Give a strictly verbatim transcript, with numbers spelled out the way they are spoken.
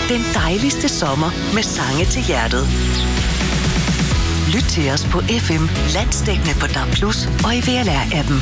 Den dejligste sommer med sange til hjertet. Lyt til os på F M, landsdækkende på D A B plus, og i V L R-appen.